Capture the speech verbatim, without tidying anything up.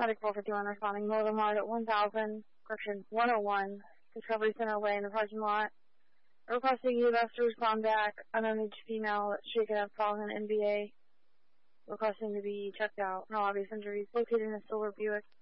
Medic four fifty-one responding. Northern Mart at one thousand, correction, one oh one, Discovery Center Way in the parking lot. Requesting you best to respond back. Unknown age female, shaken up following an N B A. Requesting to be checked out. No obvious injuries. Located in a silver Buick.